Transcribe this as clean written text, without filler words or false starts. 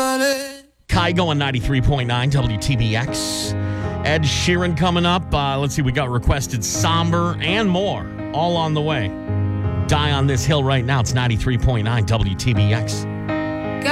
Kygo on 93.9 WTBX. Ed Sheeran coming up. Let's see, we got requested Somber and more. All on the way. Die on This Hill right now. It's 93.9 WTBX.